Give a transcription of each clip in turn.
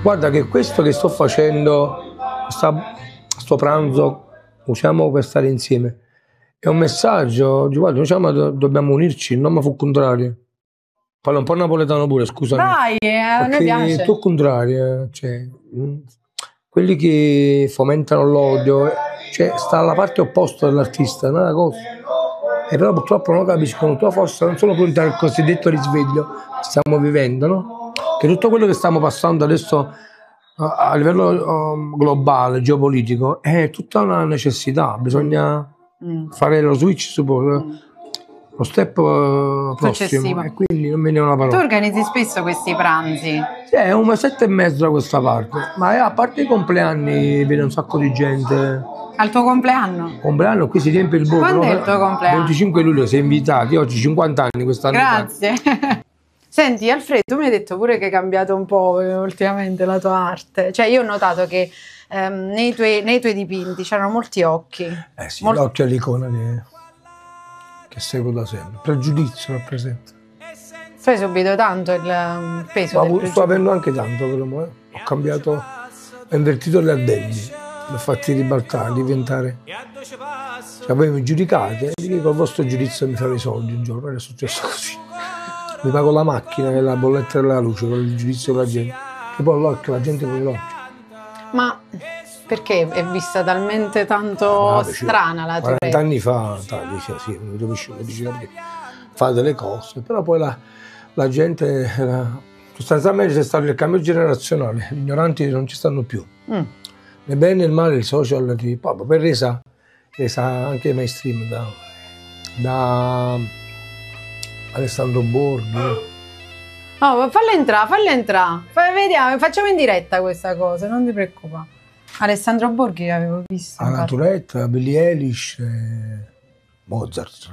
Guarda che questo che sto facendo, sto pranzo, usiamo per stare insieme, è un messaggio, guarda, diciamo, dobbiamo unirci, non mi fu contrario. Parla un po' napoletano pure, scusami. Vai, a noi piace. Tu contrario, cioè, quelli che fomentano l'odio, cioè, sta alla parte opposta dell'artista, non è una cosa. E però purtroppo non capiscono, tu forse non sono pronti al cosiddetto risveglio che stiamo vivendo, no? Che tutto quello che stiamo passando adesso a livello globale, geopolitico, è tutta una necessità, bisogna fare lo switch su lo step prossimo e quindi non me ne ho una parola. Tu organizzi spesso questi pranzi? Sì, è un mesetto e mezzo da questa parte, ma a parte i compleanni viene un sacco di gente. Al tuo compleanno? Compleanno, qui si riempie il bordo. Quando è il tuo compleanno? 25 luglio, sei invitati, oggi 50 anni quest'anno. Grazie. Senti Alfredo, tu mi hai detto pure che hai cambiato un po' ultimamente la tua arte, cioè io ho notato che nei tuoi dipinti c'erano molti occhi. Sì, l'occhio è l'icona che seguo da sempre, pregiudizio rappresenta. Fai subito tanto il peso del pregiudizio. Sto avendo anche tanto però, ho cambiato, ho invertito le addendi, l'ho fatti ribaltare, diventare. Cioè voi mi giudicate, e col vostro giudizio mi fate i soldi un giorno, è successo così. Mi pago la macchina e la bolletta della luce con il giudizio della gente. E poi l'occhio, la gente con l'occhio. Ma perché è vista talmente tanto strana la tua 40 anni fa, sì, fa delle cose, però poi la gente, sostanzialmente c'è stato il cambio generazionale, gli ignoranti non ci stanno più. Nel bene e nel male il social poi resa anche mainstream da Alessandro Borghi. Oh, falla entrare. Vediamo, facciamo in diretta questa cosa, non ti preoccupare. Alessandro Borghi che avevo visto. La Naturetta, Billie Eilish, Mozart.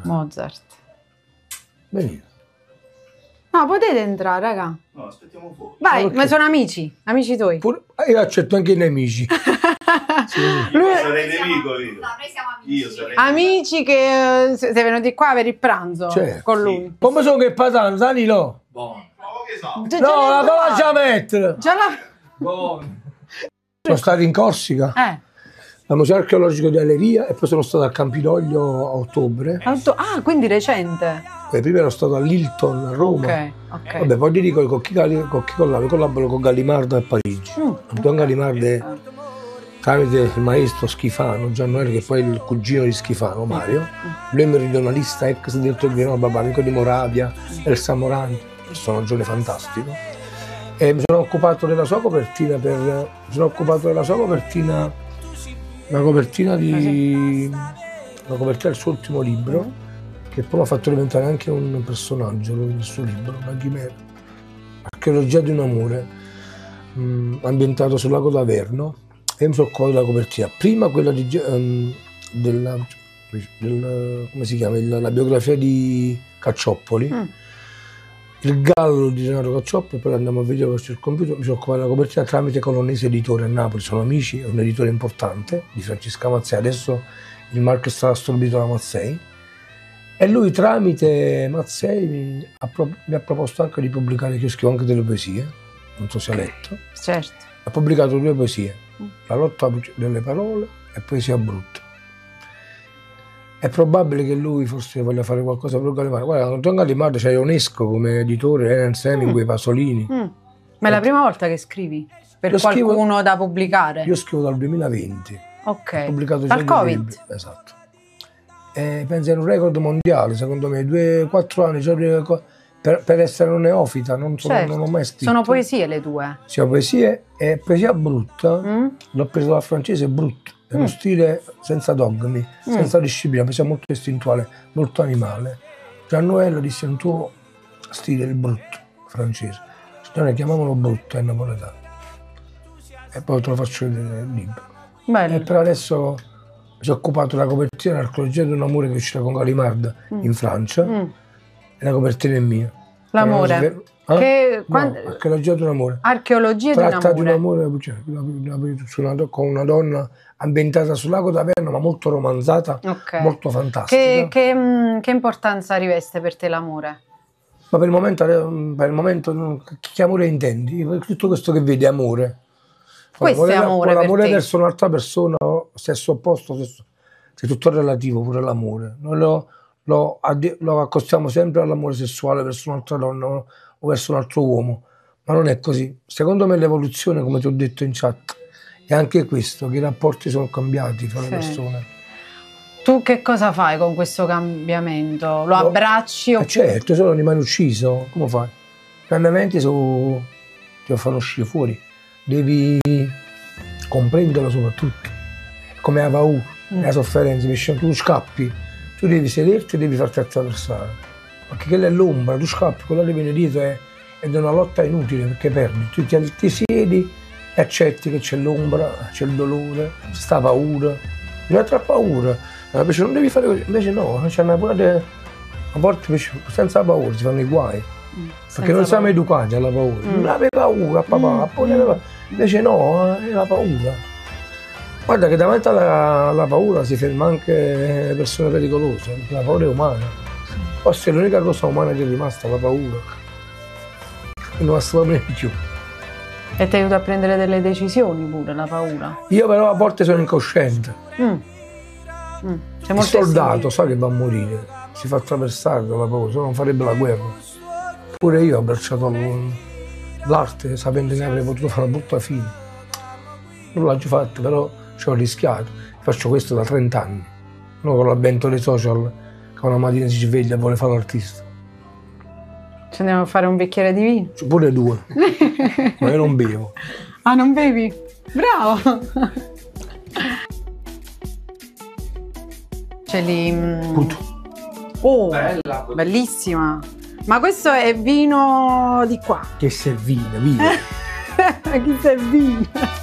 Benissimo. No, potete entrare, raga. No, aspettiamo fuori. Vai, ma sono amici tuoi. Io accetto anche i nemici. Sì. Sarei nemico io. No, noi siamo amici. Io sarei amici che sei venuti qua per il pranzo con lui. Sì. Come sono che patano, Danilo? Buono. No, la cosa già mettere. Buono. Sono stato in Corsica. Al Museo Archeologico di Alleria e poi sono stato a Campidoglio a ottobre. Ah, quindi recente. Prima ero stato all'Hilton a Roma. Ok. Vabbè, poi ti dico con chi collaboro con Gallimardo a Parigi. Antonio Gallimardo tramite il maestro Schifano, Giannoele, che poi è il cugino di Schifano, Mario. Lui è meridionalista, ex direttore di Roma, amico di Moravia, Elsa Morante, personaggio fantastico. E mi sono occupato della sua copertina la copertina del suo ultimo libro, che poi mi ha fatto diventare anche un personaggio del suo libro, una chimera. Archeologia di un amore, ambientato sul lago d'Averno, e mi sono occupato della copertina. Prima quella come si chiama? La biografia di Caccioppoli, il gallo di Gennaro Caccioppoli, poi andiamo a vedere sul computer, mi sono occupato della copertina tramite Colonnese Editore a Napoli, sono amici, è un editore importante, di Francesca Mazzei, adesso il marchio è stato assorbito da Mazzei, e lui tramite Mazzei mi ha proposto anche di pubblicare, che io scrivo anche delle poesie, non so se ha letto. Certo. Ha pubblicato 2 poesie, La lotta delle parole e Poesia brutta. È probabile che lui forse voglia fare qualcosa per Gallimardo. Guarda, Antonio Gallimardo c'è Ionesco come editore, Ernst Hemingway, Pasolini. Ma è la prima volta che scrivi? Per qualcuno da pubblicare? Io scrivo dal 2020. Ok. Ho pubblicato dal Covid? Libri. Esatto. Penso è un record mondiale, secondo me, 2-4 anni, cioè, per essere un neofita, non ho mai scritto. Sono poesie le tue? Sì, poesie, e poesia brutta, l'ho preso dal francese brutto. È uno stile senza dogmi, senza disciplina, poesia molto istintuale, molto animale. Giannoello disse un tuo stile, il brutto, francese. Noi chiamiamolo brutto, è napoletano. E poi te lo faccio vedere nel libro. Bello. E per adesso mi sono occupato della copertina dell'Archeologia di un amore che è uscita con Gallimardo in Francia. E la copertina è mia. L'amore? Archeologia di un amore. Archeologia di un amore. Tratta di un amore con una donna ambientata sul lago d'Averno, ma molto romanzata, molto fantastica. Che importanza riveste per te l'amore? Ma per il momento che amore intendi? Tutto questo che vedi è amore. Questo è amore per l'amore te. verso un'altra persona, sesso opposto, è tutto relativo, pure l'amore. Noi lo accostiamo sempre all'amore sessuale verso un'altra donna o verso un altro uomo, ma non è così. Secondo me l'evoluzione, come ti ho detto in chat, è anche questo, che i rapporti sono cambiati tra le persone. Tu che cosa fai con questo cambiamento? Lo abbracci o Certo, se non rimani ucciso, come fai? I cambiamenti ti fanno uscire fuori. Devi comprenderlo soprattutto. Come la paura, la sofferenza, tu scappi, tu devi sederti e devi farti attraversare. Perché quella è l'ombra, tu scappi, quella che viene dietro ed è una lotta inutile perché perdi. Tu ti siedi e accetti che c'è l'ombra, c'è il dolore, c'è sta paura. Un'altra paura. Invece non devi fare così, invece no, c'è una paura, a volte invece senza paura si fanno i guai. Perché non siamo educati alla paura. Non avevi paura, papà, invece no, è la paura. Guarda che davanti alla paura si ferma anche le persone pericolose, perché la paura è umana. Forse è l'unica cosa umana che è rimasta, la paura. Non basta bene di più. e ti aiuta a prendere delle decisioni pure, la paura? Io però a volte sono incosciente. Sei Il molto soldato sa che va a morire, si fa attraversare dalla paura, se no non farebbe la guerra. Pure io ho abbracciato l'arte sapendo che avrei potuto fare una brutta fine. Non l'ho già fatto, però ci ho rischiato. Faccio questo da 30 anni. Non con l'avvento dei social, che una mattina si sveglia e vuole fare l'artista. Ci andiamo a fare un bicchiere di vino? Pure 2. Ma io non bevo. Ah, non bevi? Bravo! Ce li... Tutto. Oh, bellissima! Ma questo è vino di qua? Che servine, vino. Chi sei vino?